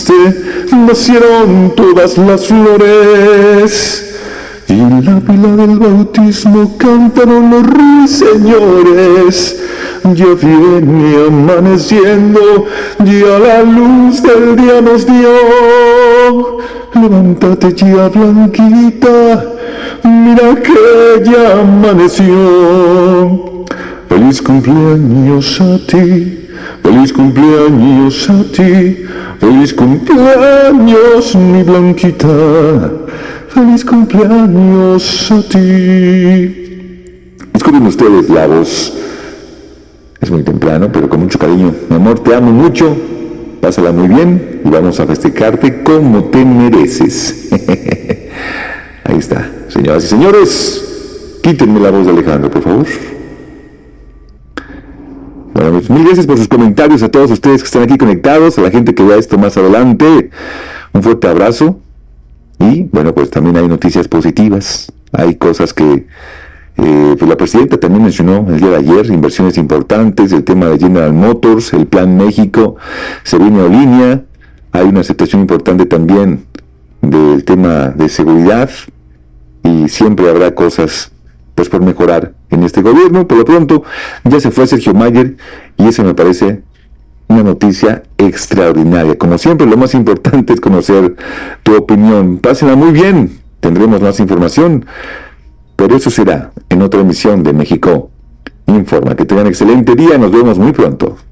naciste, nacieron todas las flores. Y la pila del bautismo cantaron los ruiseñores. Ya viene amaneciendo, ya la luz del día nos dio. Levántate ya, Blanquita, mira que ya amaneció. Feliz cumpleaños a ti, feliz cumpleaños a ti, feliz cumpleaños mi Blanquita, feliz cumpleaños a ti. Escuchen ustedes la voz. Es muy temprano, pero con mucho cariño. Mi amor, te amo mucho, pásala muy bien y vamos a festejarte como te mereces. Ahí está, señoras y señores, quítenme la voz de Alejandro, por favor. Bueno, pues, mil gracias por sus comentarios a todos ustedes que están aquí conectados, a la gente que vea esto más adelante. Un fuerte abrazo. Y, bueno, pues también hay noticias positivas. Hay cosas que pues la presidenta también mencionó el día de ayer, inversiones importantes, el tema de General Motors, el Plan México, se viene a línea. Hay una aceptación importante también del tema de seguridad y siempre habrá cosas pues por mejorar en este gobierno. Por lo pronto ya se fue Sergio Mayer y eso me parece una noticia extraordinaria. Como siempre, lo más importante es conocer tu opinión. Pásenla muy bien, tendremos más información, pero eso será en otra emisión de México Informa. Que tengan excelente día, nos vemos muy pronto.